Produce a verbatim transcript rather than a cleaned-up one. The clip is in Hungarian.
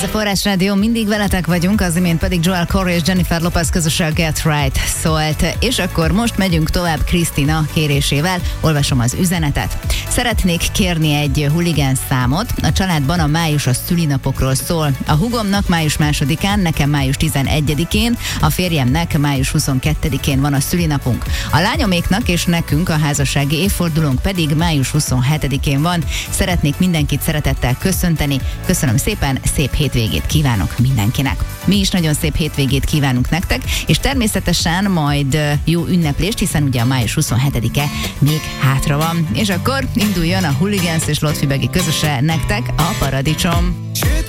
Ez a Forrás Rádió, mindig veletek vagyunk, az imént pedig Joel Corey és Jennifer Lopez közösen Get Right szólt. És akkor most megyünk tovább Krisztina kérésével, olvasom az üzenetet. Szeretnék kérni egy huligán számot, a családban a május a szülinapokról szól. A húgomnak május másodikán, nekem május tizenegyedikén, a férjemnek május huszonkettedikén van a szülinapunk. A lányoméknak és nekünk a házassági évfordulónk pedig május huszonhetedikén van. Szeretnék mindenkit szeretettel köszönteni. Köszönöm szépen, szép hétvégét kívánok mindenkinek. Mi is nagyon szép hétvégét kívánunk nektek, és természetesen majd jó ünneplést, hiszen ugye a május huszonhetedike még hátra van. És akkor induljon a Hooligans és Lotfi Begi közöse nektek a Paradicsom.